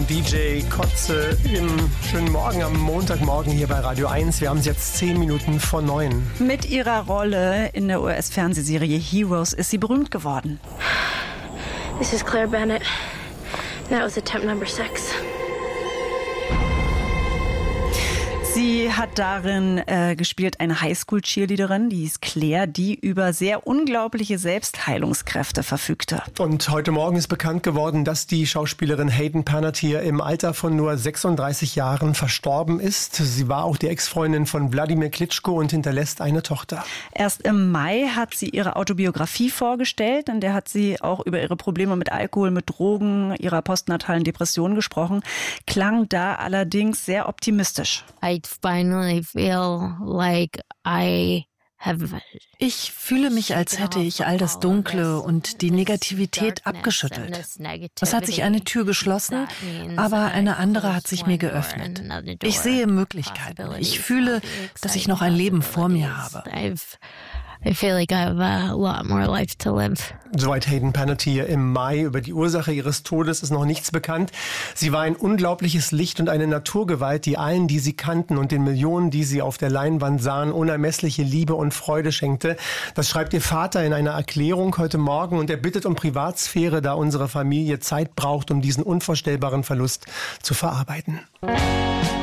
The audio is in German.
DJ Kotze im schönen Morgen am Montagmorgen hier bei Radio 1. Wir haben es jetzt 10 Minuten vor 9. Mit ihrer Rolle in der US-Fernsehserie Heroes ist sie berühmt geworden. This is Claire Bennett. That was attempt number 6. Sie hat darin gespielt eine Highschool-Cheerleaderin, die hieß Claire, die über sehr unglaubliche Selbstheilungskräfte verfügte. Und heute Morgen ist bekannt geworden, dass die Schauspielerin Hayden Panettiere im Alter von nur 36 Jahren verstorben ist. Sie war auch die Ex-Freundin von Wladimir Klitschko und hinterlässt eine Tochter. Erst im Mai hat sie ihre Autobiografie vorgestellt, in der hat sie auch über ihre Probleme mit Alkohol, mit Drogen, ihrer postnatalen Depression gesprochen, klang da allerdings sehr optimistisch. Ich fühle mich, als hätte ich all das Dunkle und die Negativität abgeschüttelt. Es hat sich eine Tür geschlossen, aber eine andere hat sich mir geöffnet. Ich sehe Möglichkeiten. Ich fühle, dass ich noch ein Leben vor mir habe. I feel like I have a lot more life to live. Soweit Hayden Panettiere im Mai. Über die Ursache ihres Todes ist noch nichts bekannt. Sie war ein unglaubliches Licht und eine Naturgewalt, die allen, die sie kannten und den Millionen, die sie auf der Leinwand sahen, unermessliche Liebe und Freude schenkte. Das schreibt ihr Vater in einer Erklärung heute Morgen und er bittet um Privatsphäre, da unsere Familie Zeit braucht, um diesen unvorstellbaren Verlust zu verarbeiten.